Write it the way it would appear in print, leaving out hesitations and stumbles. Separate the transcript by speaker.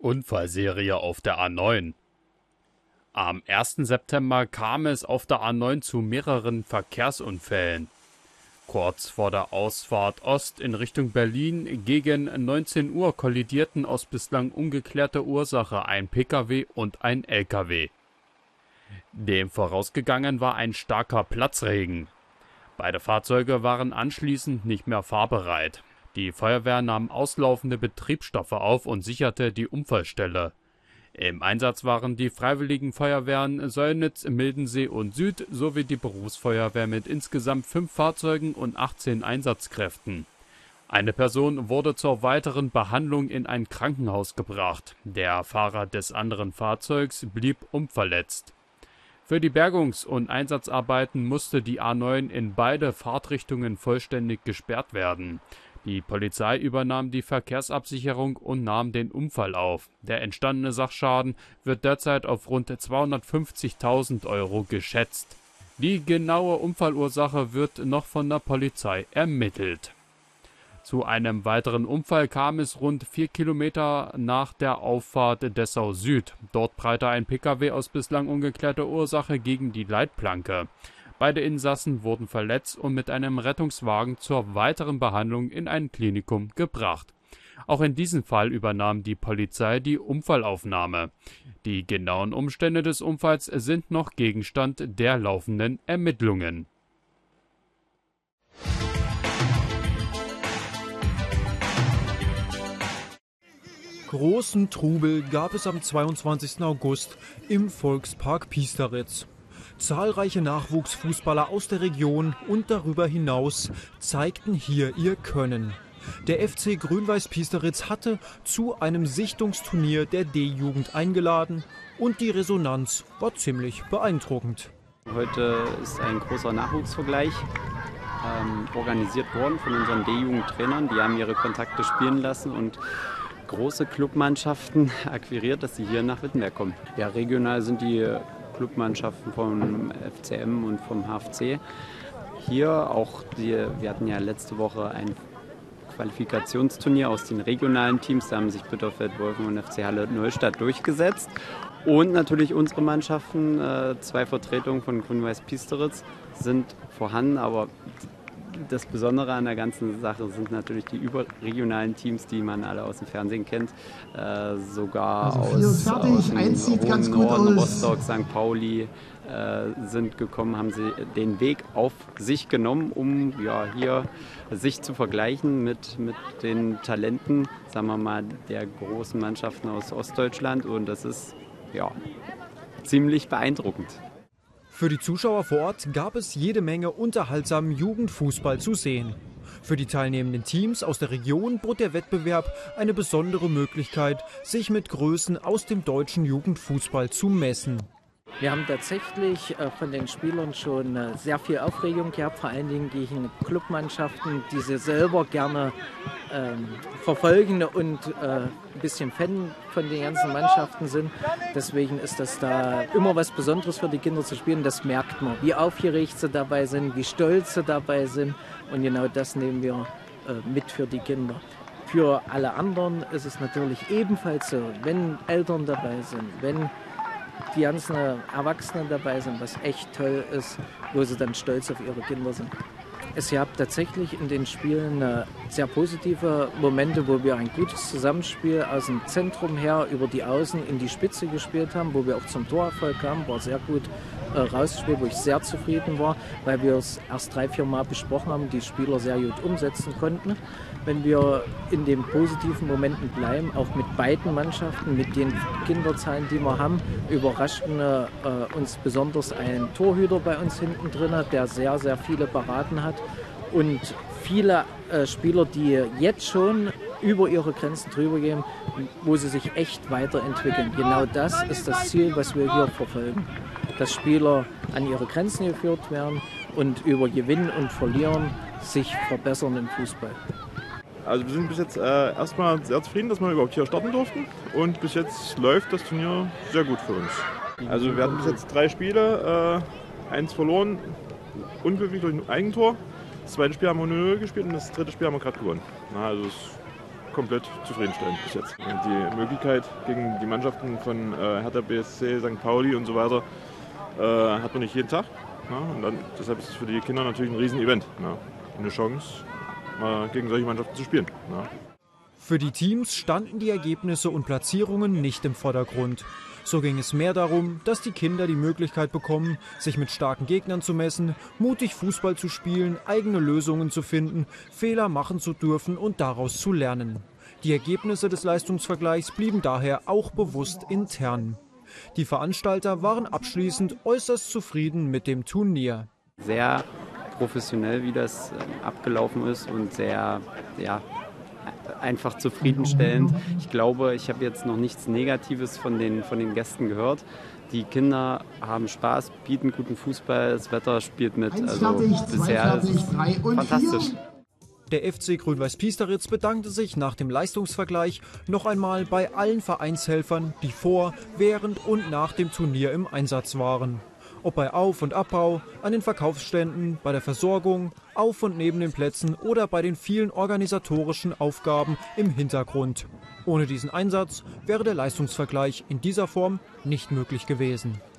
Speaker 1: Unfallserie auf der A9. Am 1. September kam es auf der A9 zu mehreren Verkehrsunfällen. Kurz vor der Ausfahrt Ost in Richtung Berlin gegen 19 Uhr kollidierten aus bislang ungeklärter Ursache ein Pkw und ein Lkw. Dem vorausgegangen war ein starker Platzregen. Beide Fahrzeuge waren anschließend nicht mehr fahrbereit. Die Feuerwehr nahm auslaufende Betriebsstoffe auf und sicherte die Unfallstelle. Im Einsatz waren die Freiwilligen Feuerwehren Söllnitz, Mildensee und Süd sowie die Berufsfeuerwehr mit insgesamt 5 Fahrzeugen und 18 Einsatzkräften. Eine Person wurde zur weiteren Behandlung in ein Krankenhaus gebracht. Der Fahrer des anderen Fahrzeugs blieb unverletzt. Für die Bergungs- und Einsatzarbeiten musste die A9 in beide Fahrtrichtungen vollständig gesperrt werden. Die Polizei übernahm die Verkehrsabsicherung und nahm den Unfall auf. Der entstandene Sachschaden wird derzeit auf rund 250.000 € geschätzt. Die genaue Unfallursache wird noch von der Polizei ermittelt. Zu einem weiteren Unfall kam es rund 4 Kilometer nach der Auffahrt Dessau Süd. Dort prallte ein Pkw aus bislang ungeklärter Ursache gegen die Leitplanke. Beide Insassen wurden verletzt und mit einem Rettungswagen zur weiteren Behandlung in ein Klinikum gebracht. Auch in diesem Fall übernahm die Polizei die Unfallaufnahme. Die genauen Umstände des Unfalls sind noch Gegenstand der laufenden Ermittlungen.
Speaker 2: Großen Trubel gab es am 22. August im Volkspark Piesteritz. Zahlreiche Nachwuchsfußballer aus der Region und darüber hinaus zeigten hier ihr Können. Der FC Grün-Weiß Piesteritz hatte zu einem Sichtungsturnier der D-Jugend eingeladen und die Resonanz war ziemlich beeindruckend.
Speaker 3: Heute ist ein großer Nachwuchsvergleich organisiert worden von unseren D-Jugend-Trainern. Die haben ihre Kontakte spielen lassen und große Clubmannschaften akquiriert, dass sie hier nach Wittenberg kommen. Ja, regional sind die Clubmannschaften vom FCM und vom HFC. Hier auch, wir hatten ja letzte Woche ein Qualifikationsturnier aus den regionalen Teams. Da haben sich Bitterfeld, Wolfen und FC Halle Neustadt durchgesetzt. Und natürlich unsere Mannschaften, 2 Vertretungen von Grün-Weiß Piesteritz sind vorhanden, aber das Besondere an der ganzen Sache sind natürlich die überregionalen Teams, die man alle aus dem Fernsehen kennt. Sogar aus dem hohen Norden, Rostock, St. Pauli sind gekommen, haben sie den Weg auf sich genommen, um hier sich zu vergleichen mit den Talenten, sagen wir mal, der großen Mannschaften aus Ostdeutschland. Und das ist ziemlich beeindruckend.
Speaker 2: Für die Zuschauer vor Ort gab es jede Menge unterhaltsamen Jugendfußball zu sehen. Für die teilnehmenden Teams aus der Region bot der Wettbewerb eine besondere Möglichkeit, sich mit Größen aus dem deutschen Jugendfußball zu messen.
Speaker 4: Wir haben tatsächlich von den Spielern schon sehr viel Aufregung gehabt, vor allen Dingen gegen Clubmannschaften, die sie selber gerne verfolgen und ein bisschen Fan von den ganzen Mannschaften sind. Deswegen ist das da immer was Besonderes für die Kinder zu spielen. Das merkt man, wie aufgeregt sie dabei sind, wie stolz sie dabei sind. Und genau das nehmen wir mit für die Kinder. Für alle anderen ist es natürlich ebenfalls so, wenn Eltern dabei sind, wenn die ganzen Erwachsenen dabei sind, was echt toll ist, wo sie dann stolz auf ihre Kinder sind. Es gab tatsächlich in den Spielen sehr positive Momente, wo wir ein gutes Zusammenspiel aus dem Zentrum her über die Außen in die Spitze gespielt haben, wo wir auch zum Torerfolg kamen, war sehr gut rausgespielt, wo ich sehr zufrieden war, weil wir es erst 3-4 Mal besprochen haben, die Spieler sehr gut umsetzen konnten. Wenn wir in den positiven Momenten bleiben, auch mit beiden Mannschaften, mit den Kinderzahlen, die wir haben, überraschten uns besonders ein Torhüter bei uns hinten drin, der sehr, sehr viele Paraden hat und viele Spieler, die jetzt schon über ihre Grenzen drüber gehen, wo sie sich echt weiterentwickeln. Genau das ist das Ziel, was wir hier verfolgen. Dass Spieler an ihre Grenzen geführt werden und über Gewinnen und Verlieren sich verbessern im Fußball.
Speaker 5: Also wir sind bis jetzt erstmal sehr zufrieden, dass wir überhaupt hier starten durften. Und bis jetzt läuft das Turnier sehr gut für uns. Also wir hatten bis jetzt 3 Spiele, 1 verloren, unglücklich durch ein Eigentor. Das zweite Spiel haben wir 0-0 gespielt und das dritte Spiel haben wir gerade gewonnen. Also es komplett zufriedenstellend bis jetzt. Die Möglichkeit gegen die Mannschaften von Hertha BSC, St. Pauli und so weiter hat man nicht jeden Tag. Ja, und dann, deshalb ist es für die Kinder natürlich ein Riesen-Event. Ja, eine Chance, mal gegen solche Mannschaften zu spielen. Ja.
Speaker 2: Für die Teams standen die Ergebnisse und Platzierungen nicht im Vordergrund. So ging es mehr darum, dass die Kinder die Möglichkeit bekommen, sich mit starken Gegnern zu messen, mutig Fußball zu spielen, eigene Lösungen zu finden, Fehler machen zu dürfen und daraus zu lernen. Die Ergebnisse des Leistungsvergleichs blieben daher auch bewusst intern. Die Veranstalter waren abschließend äußerst zufrieden mit dem Turnier.
Speaker 3: Sehr professionell, wie das abgelaufen ist und sehr, einfach zufriedenstellend. Ich glaube, ich habe jetzt noch nichts Negatives von den Gästen gehört. Die Kinder haben Spaß, bieten guten Fußball, das Wetter spielt mit. Also bisher ist es fantastisch.
Speaker 2: Der FC Grün-Weiß Piesteritz bedankte sich nach dem Leistungsvergleich noch einmal bei allen Vereinshelfern, die vor, während und nach dem Turnier im Einsatz waren. Ob bei Auf- und Abbau, an den Verkaufsständen, bei der Versorgung, auf und neben den Plätzen oder bei den vielen organisatorischen Aufgaben im Hintergrund. Ohne diesen Einsatz wäre der Leistungsvergleich in dieser Form nicht möglich gewesen.